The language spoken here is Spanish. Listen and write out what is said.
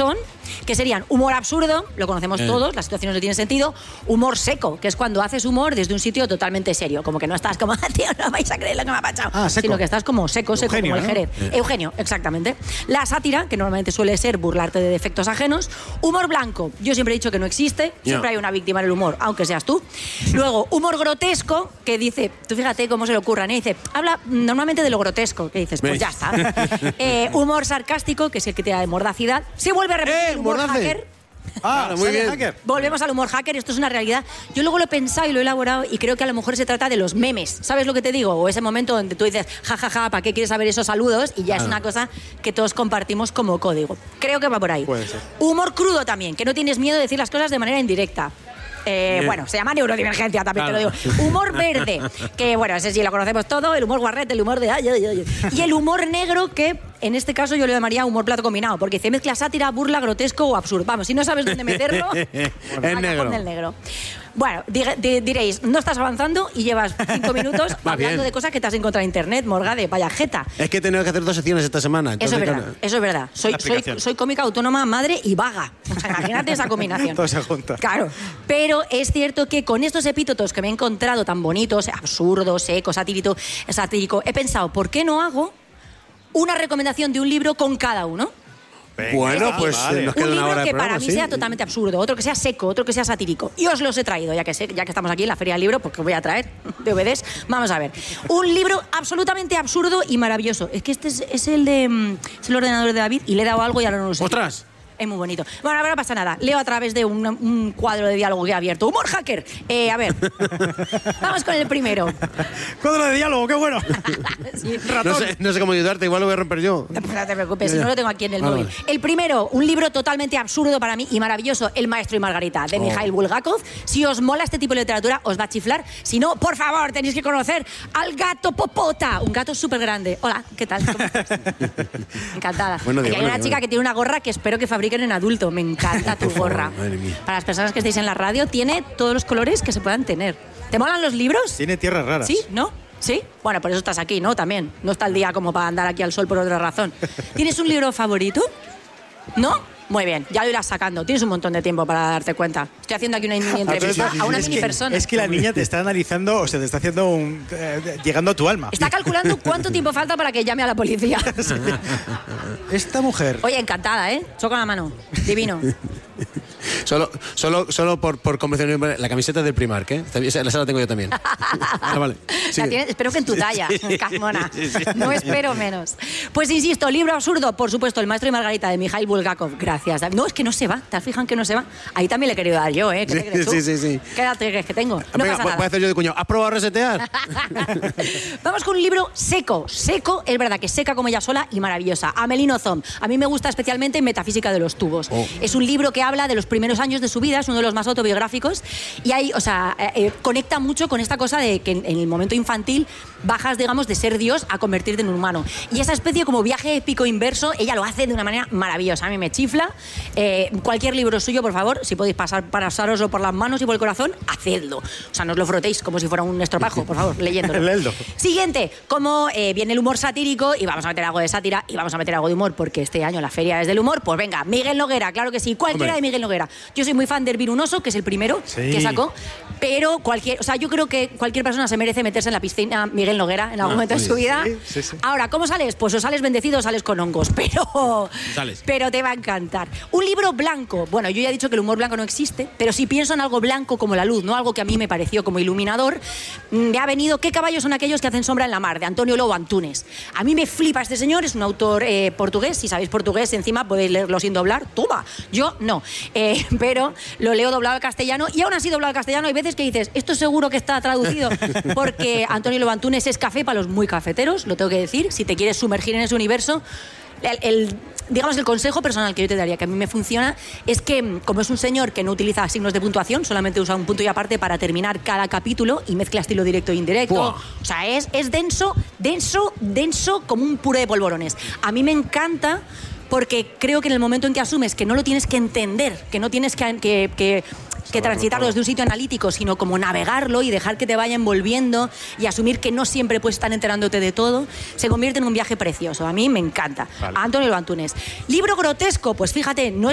son, que serían humor absurdo, lo conocemos todos, las situaciones no tienen sentido, humor seco, que es cuando haces humor desde un sitio totalmente serio, como que no estás como, tío, no vais a creer lo que me ha pasado, sino que estás como seco, Eugenio, como el Jerez. Eugenio, exactamente. La sátira, que normalmente suele ser burlarte de defectos ajenos. Humor blanco, yo siempre he dicho que no existe, siempre hay una víctima en el humor, aunque seas tú. Luego, humor grotesco, que dice, tú fíjate cómo se le ocurran, ¿eh? Dice, habla normalmente de lo grotesco, que dices, pues ya está. Humor sarcástico, que es el que te da de mordacidad. Se vuelve a repetir el humor hacker. Muy bien. Hacker. Volvemos al humor hacker, esto es una realidad. Yo luego lo he pensado y lo he elaborado y creo que a lo mejor se trata de los memes. ¿Sabes lo que te digo? O ese momento donde tú dices, jajaja, ¿para qué quieres saber esos saludos? Y ya es una cosa que todos compartimos como código. Creo que va por ahí. Puede ser. Humor crudo también, que no tienes miedo de decir las cosas de manera indirecta. Bueno, se llama neurodivergencia, también te lo digo. Humor verde, que bueno, ese sí lo conocemos todo, el humor guarrete, el humor de ay. Y el humor negro, que en este caso yo le llamaría humor plato combinado, porque se mezcla sátira, burla, grotesco o absurdo. Vamos, si no sabes dónde meterlo, el negro. el negro. Bueno, diréis, no estás avanzando y llevas 5 minutos hablando de cosas que te has encontrado en internet, Morgade, vaya jeta. Es que he tenido que hacer 2 secciones esta semana. Eso Entonces, es verdad. Soy cómica autónoma, madre y vaga. O sea, imagínate esa combinación. Todo se junta. Claro. Pero es cierto que con estos epítetos que me he encontrado tan bonitos, absurdo, seco, satírico, he pensado, ¿por qué no hago una recomendación de un libro con cada uno? Venga, bueno, pues vale. nos queda Un una libro hora de que programa, para mí sí. sea totalmente absurdo, otro que sea seco, otro que sea satírico. Y os los he traído, ya que estamos aquí en la Feria del Libro, porque os voy a traer DVDs. Vamos a ver. Un libro absolutamente absurdo y maravilloso. Es que este es el ordenador de David y le he dado algo y ahora no lo sé. ¡Ostras! Es muy bonito. Bueno, ahora no pasa nada. Leo a través de un cuadro de diálogo que he abierto. ¡Humor hacker! A ver, vamos con el primero. Cuadro de diálogo, qué bueno. Sí. No sé cómo ayudarte, igual lo voy a romper yo. No te preocupes, si Ya. no lo tengo aquí en el Vale, móvil. vale. El primero, un libro totalmente absurdo para mí y maravilloso, El maestro y Margarita, de Mikhail Bulgakov. Si os mola este tipo de literatura, os va a chiflar. Si no, por favor, tenéis que conocer al gato Popota, un gato súper grande. Hola, ¿qué tal? ¿Cómo estás? Encantada. Buenos días, Aquí hay una buenos chica días. que tiene una gorra que espero que fabriquen en adulto. Me encanta tu Por favor, gorra. madre mía. Para las personas que estéis en la radio, tiene todos los colores que se puedan tener. ¿Te molan los libros? Tiene tierras raras. ¿Sí? ¿No? ¿Sí? Bueno, por eso estás aquí, ¿no? También. No está el día como para andar aquí al sol por otra razón. ¿Tienes un libro favorito? ¿No? Muy bien, ya lo irás sacando. Tienes un montón de tiempo para darte cuenta. Estoy haciendo aquí una mini entrevista a una mini persona. Es que la niña te está analizando, o sea, te está haciendo llegando a tu alma. Está calculando cuánto tiempo falta para que llame a la policía. Esta mujer. Oye, encantada, ¿eh? Choca la mano. Divino. Solo por convención, la camiseta del Primark, ¿eh? Esa la tengo yo también. Vale. La Sigue. tienes, espero que en tu talla, Casmona. No espero menos. Pues insisto, libro absurdo, por supuesto, El maestro y Margarita, de Mikhail Bulgakov. Gracias. No, es que no se va. ¿Te has fijado que no se va? Ahí también le he querido dar yo, ¿eh? ¿Qué te crees tú? Sí. ¿Qué edad te crees que tengo? No Venga, pasa voy a nada. hacer yo de cuñado. ¿Has probado a resetear? Vamos con un libro seco. Seco, es verdad que seca como ella sola y maravillosa. Amélie Nothomb. A mí me gusta especialmente Metafísica de los tubos. Es un libro que habla de los primeros años de su vida, es uno de los más autobiográficos y ahí, o sea, conecta mucho con esta cosa de que en el momento infantil bajas, digamos, de ser Dios a convertirte en un humano. Y esa especie como viaje épico inverso, ella lo hace de una manera maravillosa. A mí me chifla. Cualquier libro suyo, por favor, si podéis pasároslo por las manos y por el corazón, hacedlo. O sea, no os lo frotéis como si fuera un estropajo, por favor, leyéndolo. Leedlo. Siguiente, como viene el humor satírico y vamos a meter algo de sátira y vamos a meter algo de humor porque este año la feria es del humor, pues venga, Miguel Noguera, claro que sí, cualquiera Hombre. de Miguel Noguera. Yo soy muy fan de Hervir un oso, que es el primero que sacó, pero yo creo que cualquier persona se merece meterse en la piscina Miguel Noguera en algún momento de su vida. Sí. Ahora, ¿cómo sales? Pues o sales bendecido o sales con hongos, pero te va a encantar. Un libro blanco. Bueno, yo ya he dicho que el humor blanco no existe, pero si pienso en algo blanco como la luz, no algo que a mí me pareció como iluminador, me ha venido ¿Qué caballos son aquellos que hacen sombra en la mar?, de Antonio Lobo Antunes. A mí me flipa este señor, es un autor portugués. Si sabéis portugués, encima podéis leerlo sin doblar. Toma, yo no. Pero lo leo doblado al castellano y aún así doblado al castellano hay veces que dices, esto seguro que está traducido porque Antonio Lobo Antunes es café para los muy cafeteros, lo tengo que decir. Si te quieres sumergir en ese universo, digamos, el consejo personal que yo te daría, que a mí me funciona, es que como es un señor que no utiliza signos de puntuación, solamente usa un punto y aparte para terminar cada capítulo y mezcla estilo directo e indirecto. ¡Buah! O sea, es denso como un puré de polvorones. A mí me encanta porque creo que en el momento en que asumes que no lo tienes que entender, que no tienes que transitarlo desde un sitio analítico, sino como navegarlo y dejar que te vaya envolviendo y asumir que no siempre puedes estar enterándote de todo, se convierte en un viaje precioso. A mí me encanta. Vale. Antonio Lobo Antunes. Libro grotesco, pues fíjate, no